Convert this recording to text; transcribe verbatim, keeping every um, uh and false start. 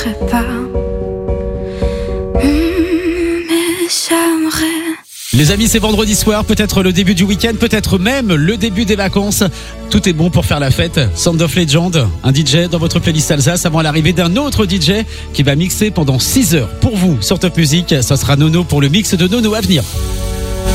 pas. Mmh, mais j'aimerais. Les amis, c'est vendredi soir, peut-être le début du week-end, peut-être même le début des vacances. Tout est bon pour faire la fête. Sound of Legend, un D J dans votre playlist Alsace avant l'arrivée d'un autre D J qui va mixer pendant six heures pour vous sur Top Music. Ça sera Nono pour le mix de Nono à venir.